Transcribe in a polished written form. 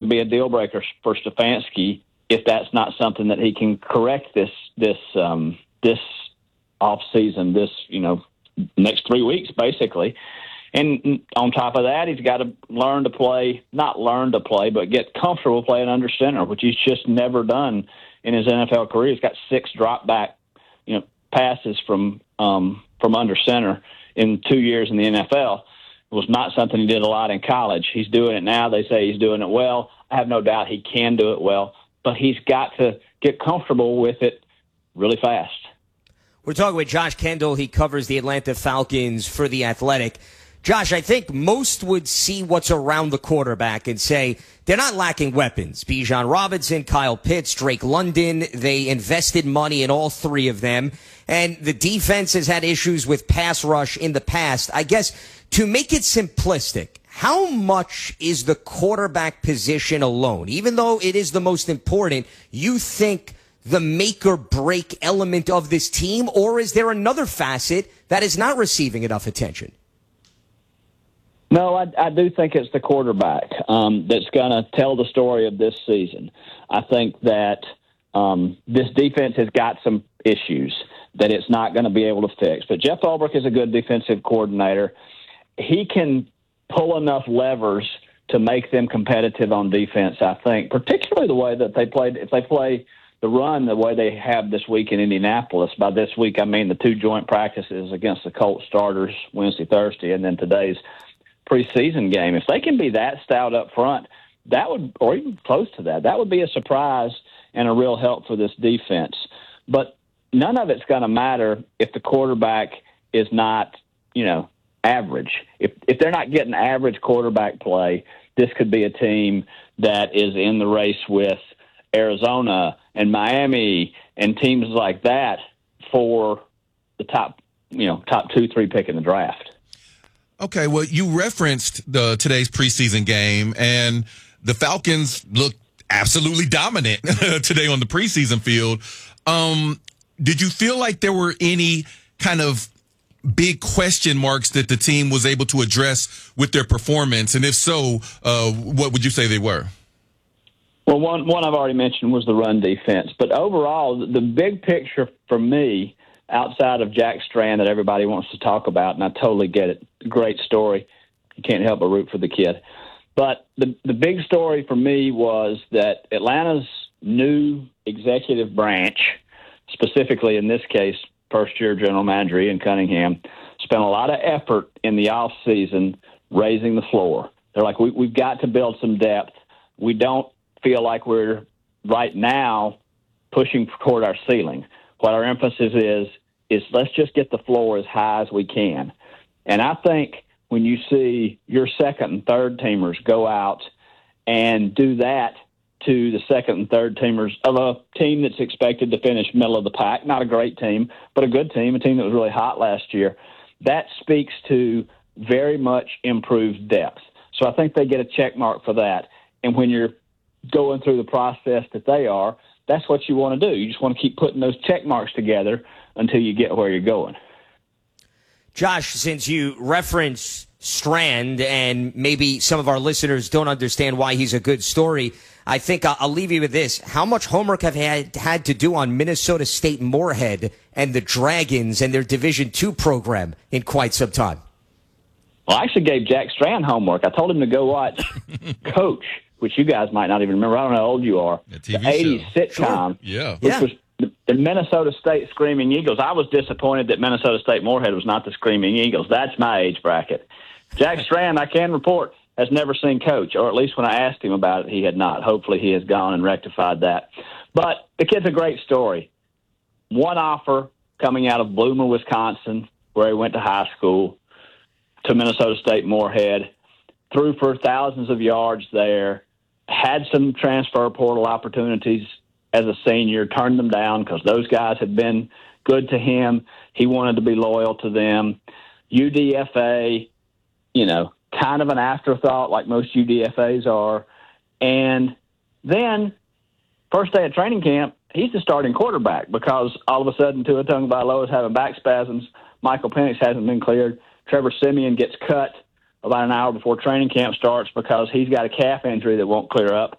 be a deal breaker for Stefanski if that's not something that he can correct this off season, next 3 weeks basically. And on top of that, he's got to but get comfortable playing under center, which he's just never done in his NFL career. He's got 6 drop back, passes from under center in 2 years in the NFL. It was not something he did a lot in college. He's doing it now. They say he's doing it well. I have no doubt he can do it well, but he's got to get comfortable with it really fast. We're talking with Josh Kendall. He covers the Atlanta Falcons for The Athletic. Josh, I think most would see what's around the quarterback and say they're not lacking weapons. Bijan Robinson, Kyle Pitts, Drake London, they invested money in all 3 of them. And the defense has had issues with pass rush in the past. I guess to make it simplistic, how much is the quarterback position alone, even though it is the most important, you think the make or break element of this team, or is there another facet that is not receiving enough attention? No, I do think it's the quarterback that's going to tell the story of this season. I think that this defense has got some issues that it's not going to be able to fix. But Jeff Ulbrich is a good defensive coordinator. He can pull enough levers to make them competitive on defense, I think, particularly the way that they played. If they play the run the way they have this week in Indianapolis, by this week I mean the 2 joint practices against the Colts starters Wednesday, Thursday, and then today's preseason game. If they can be that stout up front, that would, or even close to that, that would be a surprise and a real help for this defense. But none of it's going to matter if the quarterback is not, average. If they're not getting average quarterback play, this could be a team that is in the race with Arizona and Miami and teams like that for the top 2-3 pick in the draft. Okay, well, you referenced today's preseason game, and the Falcons looked absolutely dominant today on the preseason field. Did you feel like there were any kind of big question marks that the team was able to address with their performance? And if so, what would you say they were? Well, one I've already mentioned was the run defense. But overall, the big picture for me, outside of Jack Strand that everybody wants to talk about, and I totally get it, great story. You can't help but root for the kid. But the big story for me was that Atlanta's new executive branch, specifically in this case, first-year general manager Ian Cunningham, spent a lot of effort in the offseason raising the floor. They're like, we've got to build some depth. We don't feel like we're right now pushing toward our ceiling. What our emphasis is let's just get the floor as high as we can. And I think when you see your second and third teamers go out and do that to the second and third teamers of a team that's expected to finish middle of the pack, not a great team, but a good team, a team that was really hot last year, that speaks to very much improved depth. So I think they get a check mark for that. And when you're going through the process that they are, that's what you want to do. You just want to keep putting those check marks together until you get where you're going. Josh, since you reference Strand and maybe some of our listeners don't understand why he's a good story, I think I'll leave you with this. How much homework have you had to do on Minnesota State Moorhead and the Dragons and their Division II program in quite some time? Well, I actually gave Jack Strand homework. I told him to go watch Coach, which you guys might not even remember. I don't know how old you are. The 80s sitcom, which was the Minnesota State Screaming Eagles. I was disappointed that Minnesota State Moorhead was not the Screaming Eagles. That's my age bracket. Jack Strand, I can report, has never seen Coach, or at least when I asked him about it, he had not. Hopefully he has gone and rectified that. But the kid's a great story. One offer coming out of Bloomer, Wisconsin, where he went to high school, to Minnesota State Moorhead, threw for thousands of yards there, had some transfer portal opportunities as a senior, turned them down because those guys had been good to him. He wanted to be loyal to them. UDFA, kind of an afterthought like most UDFAs are. And then first day of training camp, he's the starting quarterback because all of a sudden Tua Tagovailoa is having back spasms. Michael Penix hasn't been cleared. Trevor Siemian gets cut about an hour before training camp starts because he's got a calf injury that won't clear up.